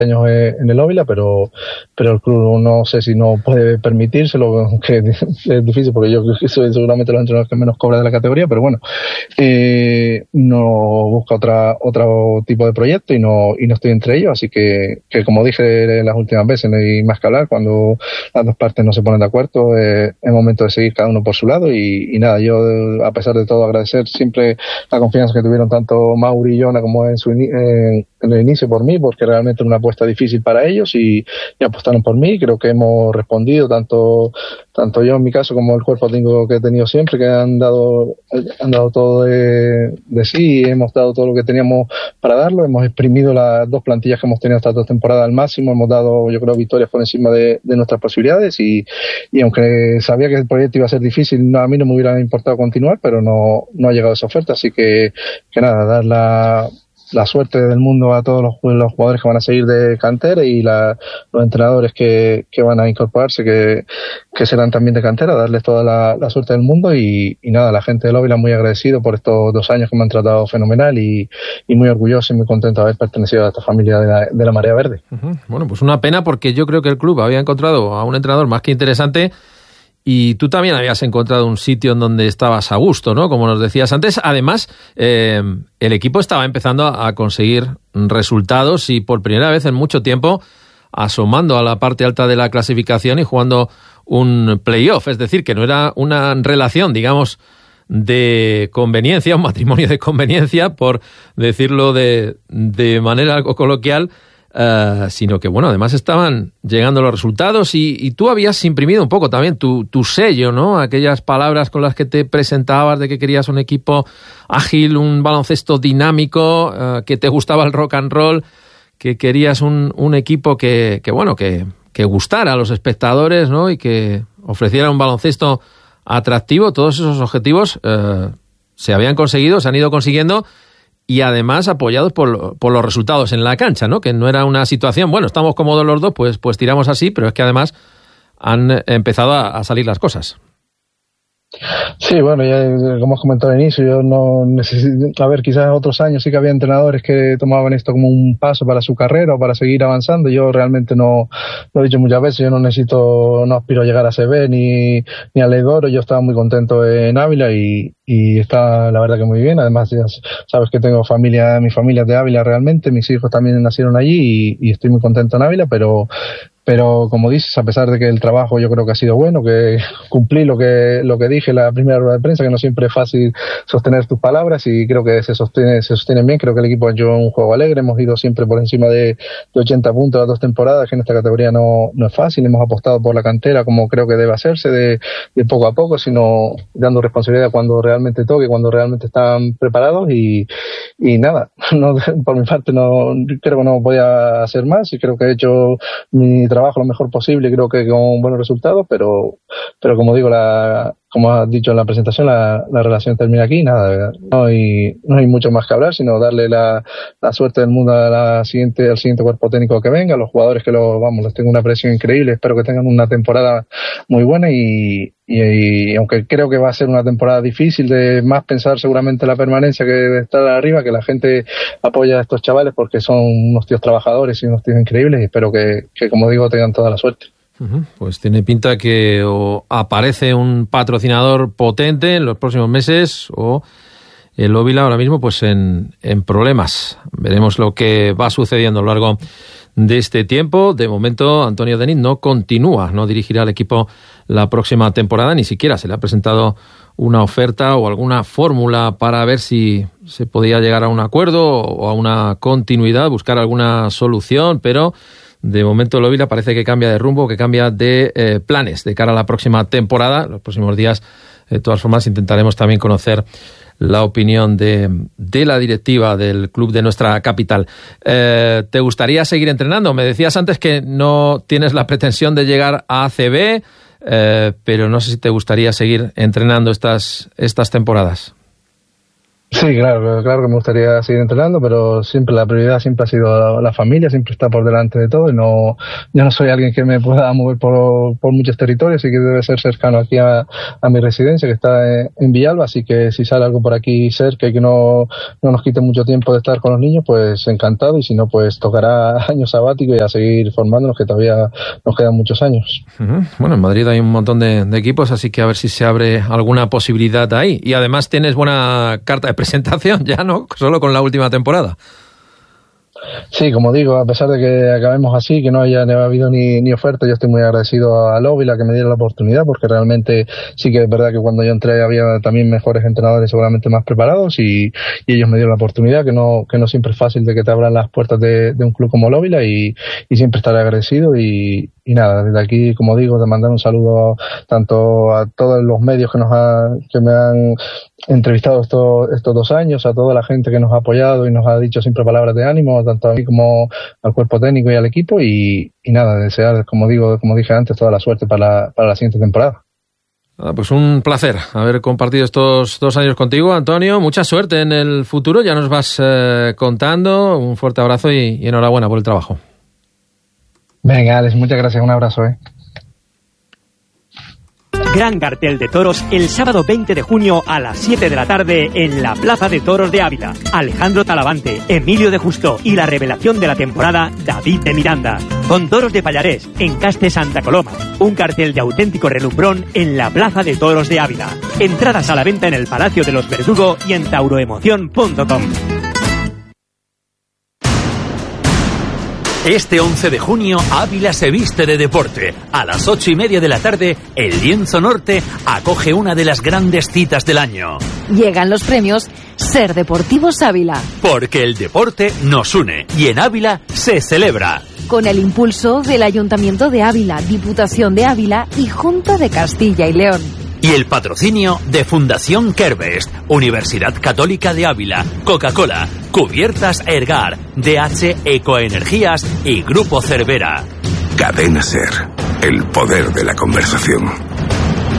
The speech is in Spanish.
años en el Óvila, pero el club no sé si no puede permitírselo, que es difícil porque yo creo que soy seguramente los entrenadores que menos cobra de la categoría, pero bueno, no busca otro tipo de proyecto y no estoy entre ellos, así que como dije las últimas veces, no hay más que hablar. Cuando las dos partes no se ponen de acuerdo, es momento de seguir cada uno por su lado y nada, yo a pesar de todo agradecer siempre la confianza que tuvieron tanto Mauri y Jona como en el inicio por mí, porque realmente era una apuesta difícil para ellos y apostaron por mí. Creo que hemos respondido, tanto yo en mi caso como el cuerpo técnico que he tenido siempre, que han dado todo de sí, hemos dado todo lo que teníamos para darlo, hemos exprimido las dos plantillas que hemos tenido estas 2 temporadas al máximo, hemos dado, yo creo, victorias por encima de nuestras posibilidades y aunque sabía que el proyecto iba a ser difícil, a mí no me hubiera importado continuar, pero no ha llegado esa oferta, así que nada, dar la suerte del mundo a todos los jugadores que van a seguir de cantera y los entrenadores que van a incorporarse, que serán también de cantera, darles toda la suerte del mundo y nada, la gente del Óvila muy agradecido por estos 2 años que me han tratado fenomenal y muy orgulloso y muy contento de haber pertenecido a esta familia de la Marea Verde. Uh-huh. Bueno, pues una pena porque yo creo que el club había encontrado a un entrenador más que interesante. Y tú también habías encontrado un sitio en donde estabas a gusto, ¿no? Como nos decías antes. Además, el equipo estaba empezando a conseguir resultados y por primera vez en mucho tiempo asomando a la parte alta de la clasificación y jugando un playoff. Es decir, que no era una relación, digamos, de conveniencia, un matrimonio de conveniencia, por decirlo de manera algo coloquial, sino que, bueno, además estaban llegando los resultados y tú habías imprimido un poco también tu sello, ¿no? Aquellas palabras con las que te presentabas de que querías un equipo ágil, un baloncesto dinámico, que te gustaba el rock and roll, que querías un equipo que gustara a los espectadores, ¿no? Y que ofreciera un baloncesto atractivo. Todos esos objetivos se habían conseguido, se han ido consiguiendo. Y además apoyados por los resultados en la cancha, ¿no? Que no era una situación, bueno, estamos cómodos los dos, pues tiramos así, pero es que además han empezado a salir las cosas. Sí, bueno, ya como has comentado al inicio, yo no necesito, a ver, quizás otros años sí que había entrenadores que tomaban esto como un paso para su carrera o para seguir avanzando. Yo realmente no, lo he dicho muchas veces, yo no aspiro a llegar a CB ni a Legoro. Yo estaba muy contento en Ávila y está la verdad que muy bien. Además, ya sabes que tengo mi familia es de Ávila realmente, mis hijos también nacieron allí y estoy muy contento en Ávila, pero como dices, a pesar de que el trabajo yo creo que ha sido bueno, que cumplí lo que dije en la primera rueda de prensa, que no siempre es fácil sostener tus palabras y creo que se sostienen bien. Creo que el equipo ha hecho un juego alegre, hemos ido siempre por encima de 80 puntos las 2 temporadas, que en esta categoría no es fácil. Hemos apostado por la cantera como creo que debe hacerse, de poco a poco, sino dando responsabilidad cuando realmente toque, cuando realmente están preparados y nada, por mi parte no creo que no podía hacer más y creo que he hecho mi trabajo lo mejor posible, creo que con buenos resultados, pero como digo, como has dicho en la presentación, la relación termina aquí, nada, no hay mucho más que hablar, sino darle la suerte del mundo al siguiente cuerpo técnico que venga, a los jugadores que les tengo una presión increíble, espero que tengan una temporada muy buena y aunque creo que va a ser una temporada difícil, de más pensar seguramente la permanencia que de estar arriba, que la gente apoya a estos chavales porque son unos tíos trabajadores y unos tíos increíbles y espero que como digo, tengan toda la suerte. Pues tiene pinta que o aparece un patrocinador potente en los próximos meses o el Óvila ahora mismo pues en problemas. Veremos lo que va sucediendo a lo largo de este tiempo. De momento, Antonio Deniz no continúa, no dirigirá al equipo la próxima temporada, ni siquiera se le ha presentado una oferta o alguna fórmula para ver si se podía llegar a un acuerdo o a una continuidad, buscar alguna solución, pero de momento el Óvila parece que cambia de rumbo, que cambia de planes de cara a la próxima temporada. Los próximos días, de todas formas, intentaremos también conocer la opinión de la directiva del club de nuestra capital. ¿Te gustaría seguir entrenando? Me decías antes que no tienes la pretensión de llegar a ACB, pero no sé si te gustaría seguir entrenando estas temporadas. Sí, claro que me gustaría seguir entrenando, pero siempre la prioridad siempre ha sido la familia, siempre está por delante de todo, y yo no soy alguien que me pueda mover por muchos territorios, y que debe ser cercano aquí a mi residencia, que está en Villalba, así que si sale algo por aquí cerca y que no nos quite mucho tiempo de estar con los niños, pues encantado, y si no, pues tocará año sabático y a seguir formándonos, que todavía nos quedan muchos años. Bueno, en Madrid hay un montón de equipos, así que a ver si se abre alguna posibilidad ahí, y además tienes buena carta de presentación ya, ¿no? Solo con la última temporada. Sí, como digo, a pesar de que acabemos así, que no haya habido ni oferta, yo estoy muy agradecido a Lóvila que me diera la oportunidad, porque realmente sí que es verdad que cuando yo entré había también mejores entrenadores seguramente más preparados, y ellos me dieron la oportunidad, que no siempre es fácil de que te abran las puertas de un club como Lóvila, y siempre estaré agradecido. Y nada, desde aquí, como digo, de mandar un saludo tanto a todos los medios que me han entrevistado estos 2 años, a toda la gente que nos ha apoyado y nos ha dicho siempre palabras de ánimo, tanto a mí como al cuerpo técnico y al equipo, y nada, desear, como dije antes, toda la suerte para la siguiente temporada. Pues un placer haber compartido estos 2 años contigo, Antonio. Mucha suerte en el futuro, ya nos vas contando. Un fuerte abrazo y enhorabuena por el trabajo. Venga, Alex, muchas gracias, un abrazo. Gran cartel de toros el sábado 20 de junio a las 7 de la tarde en la Plaza de Toros de Ávila. Alejandro Talavante, Emilio de Justo y la revelación de la temporada, David de Miranda. Con toros de Pallarés, Encaste Santa Coloma. Un cartel de auténtico relumbrón en la Plaza de Toros de Ávila. Entradas a la venta en el Palacio de los Verdugo y en tauroemoción.com. Este 11 de junio, Ávila se viste de deporte. A las 8:30 de la tarde, el Lienzo Norte acoge una de las grandes citas del año. Llegan los premios Ser Deportivos Ávila. Porque el deporte nos une y en Ávila se celebra. Con el impulso del Ayuntamiento de Ávila, Diputación de Ávila y Junta de Castilla y León. Y el patrocinio de Fundación Kerbest, Universidad Católica de Ávila, Coca-Cola, Cubiertas Ergar, DH Ecoenergías y Grupo Cervera. Cadena Ser, el poder de la conversación.